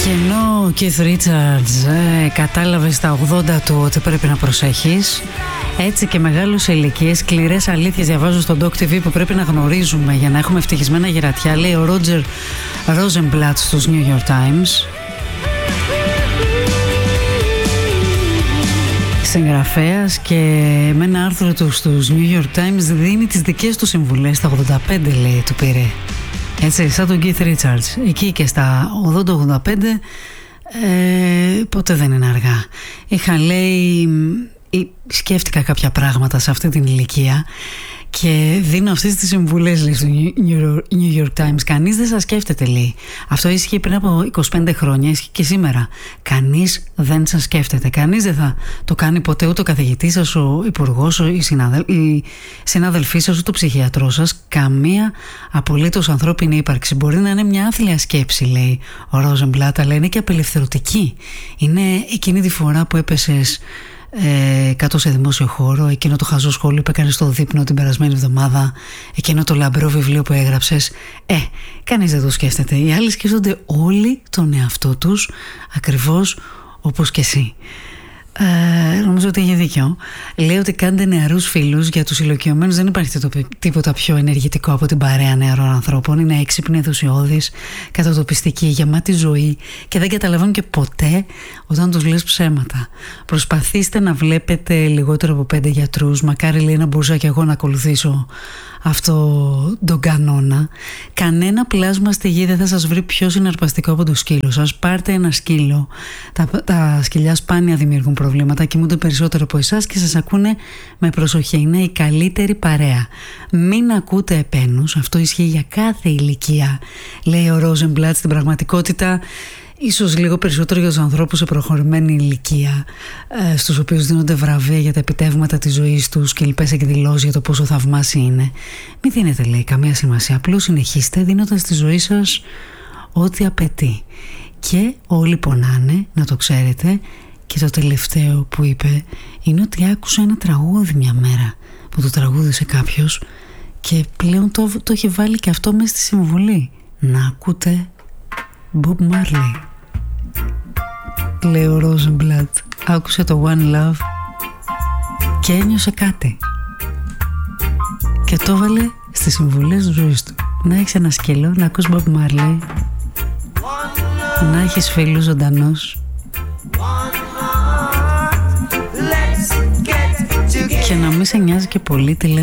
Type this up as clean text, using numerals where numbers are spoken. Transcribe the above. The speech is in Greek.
ενώ ο Keith Richards κατάλαβε στα 80 του ότι πρέπει να προσέχεις, έτσι και μεγάλους σε ηλικίες, σκληρές αλήθειες διαβάζω στο Doc TV που πρέπει να γνωρίζουμε για να έχουμε ευτυχισμένα γερατιά, λέει ο Roger Rosenblatt στους New York Times. Συγγραφέας, και με ένα άρθρο του στους New York Times δίνει τις δικές του συμβουλές. Στα 85 λέει του πήρε, έτσι, σαν τον Keith Richards. Εκεί και στα 80-85 ποτέ δεν είναι αργά. Λέει, σκέφτηκα κάποια πράγματα σε αυτή την ηλικία και δίνω αυτές τις συμβουλές, λέει, στο New York Times. Κανείς δεν σας σκέφτεται, λέει. Αυτό ίσχυε πριν από 25 χρόνια, ίσχυε και σήμερα. Κανείς δεν σας σκέφτεται. Κανείς δεν θα το κάνει ποτέ, ούτε ο καθηγητής σας, ο υπουργός, η συνάδελφή σας, ούτε ο ψυχιατρός σας. Καμία απολύτως ανθρώπινη ύπαρξη. Μπορεί να είναι μια άθλια σκέψη, λέει ο Rosenblatt, αλλά είναι και απελευθερωτική. Είναι εκείνη τη φορά που έπεσες κάτω σε δημόσιο χώρο, εκείνο το χαζό σχόλιο που έκανες στο δείπνο την περασμένη εβδομάδα, εκείνο το λαμπρό βιβλίο που έγραψες. Κανείς δεν το σκέφτεται. Οι άλλοι σκέφτονται όλοι τον εαυτό τους, ακριβώς όπως και εσύ. Νομίζω ότι έχει δίκιο. Λέει ότι κάντε νεαρούς φίλους. Για τους ηλικιωμένους δεν υπάρχει τίποτα πιο ενεργητικό από την παρέα νεαρών ανθρώπων. Είναι έξυπνοι, ενθουσιώδεις, κατατοπιστικοί, γεμάτοι ζωή και δεν καταλαβαίνουν και ποτέ όταν τους λες ψέματα. Προσπαθήστε να βλέπετε λιγότερο από 5 γιατρούς. Μακάρι, λέει, να μπορούσα και εγώ να ακολουθήσω αυτό τον κανόνα. Κανένα πλάσμα στη γη δεν θα σας βρει πιο συναρπαστικό από το σκύλο σας. Πάρτε ένα σκύλο. Τα σκυλιά σπάνια δημιουργούν προβλήματα, κοιμούνται περισσότερο από εσάς και σας ακούνε με προσοχή. Είναι η καλύτερη παρέα. Μην ακούτε επένους. Αυτό ισχύει για κάθε ηλικία, λέει ο Rosenblatt. Στην πραγματικότητα, ίσως λίγο περισσότερο για τους ανθρώπους σε προχωρημένη ηλικία, στους οποίους δίνονται βραβεία για τα επιτεύγματα της ζωής τους και λοιπές εκδηλώσεις για το πόσο θαυμάσιοι είναι. Μην δίνετε, λέει, καμία σημασία. Απλώς συνεχίστε δίνοντας στη ζωή σας ό,τι απαιτεί. Και όλοι πονάνε, να το ξέρετε. Και το τελευταίο που είπε είναι ότι άκουσα ένα τραγούδι μια μέρα που το τραγούδισε κάποιος και πλέον το έχει βάλει και αυτό μέσα στη συμβουλή. Να ακούτε Bob Marley. Λέει ο Rosenblatt. Άκουσε το One Love και ένιωσε κάτι και το έβαλε στις συμβουλές της ζωής του. Να έχεις ένα σκύλο, να ακούς Bob Marley, να έχεις φίλους ζωντανούς και να μην σε νοιάζει και πολύ τι λένε